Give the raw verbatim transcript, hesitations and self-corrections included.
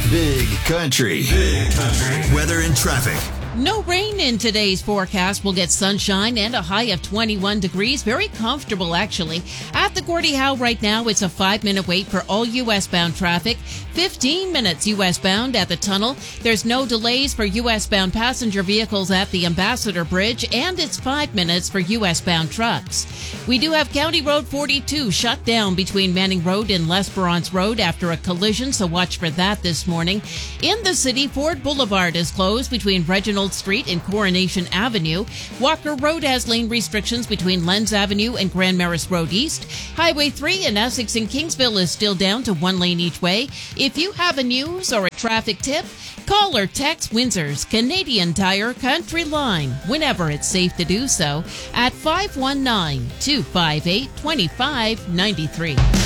Big Country. Big Country. Weather and traffic. No rain in today's forecast. We'll get sunshine and a high of twenty-one degrees. Very comfortable, actually. At the Gordie Howe right now, it's a five-minute wait for all U S-bound traffic. fifteen minutes U S-bound at the tunnel. There's no delays for U S-bound passenger vehicles at the Ambassador Bridge, and it's five minutes for U S-bound trucks. We do have County Road forty-two shut down between Manning Road and L'Esperance Road after a collision, so watch for that this morning. In the city, Ford Boulevard is closed between Reginald Street and Coronation Avenue. Walker Road has lane restrictions between Lenz Avenue and Grand Maris Road East. Highway three in Essex and Kingsville is still down to one lane each way. If you have a news or a traffic tip, call or text Windsor's Canadian Tire Country Line whenever it's safe to do so at five one nine, two five eight, two five nine three.